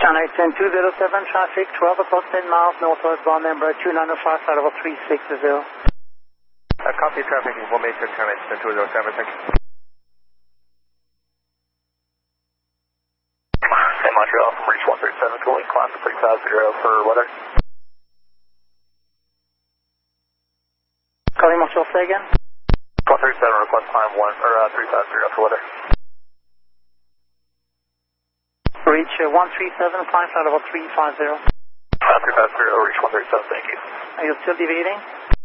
Channel 207 traffic, 12 o'clock 10 miles northwest, bound number 295, flight level 360. Copy traffic, we'll make your Channel 207, thank you. Hey, Montreal, from Reach 137, cooling climb to 350 for weather. Calling Montreal, say again. 137, request climb 350 for weather. Reach 137, climb flight level 350. 350, reach 137, thank you. Are you still deviating?